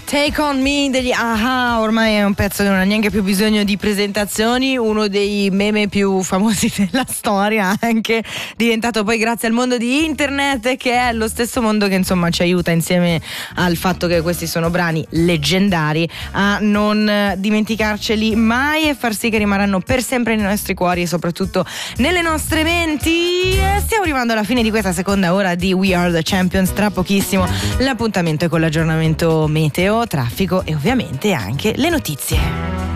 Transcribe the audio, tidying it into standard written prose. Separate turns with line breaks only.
Take On Me degli Aha, ormai è un pezzo che non ha neanche più bisogno di presentazioni, uno dei meme più famosi della storia, anche diventato poi grazie al mondo di internet, che è lo stesso mondo che insomma ci aiuta, insieme al fatto che questi sono brani leggendari, a non dimenticarceli mai e far sì che rimarranno per sempre nei nostri cuori e soprattutto nelle nostre menti. Stiamo arrivando alla fine di questa seconda ora di We Are The Champions. Tra pochissimo l'appuntamento è con l'aggiornamento meteo, traffico e ovviamente anche le notizie.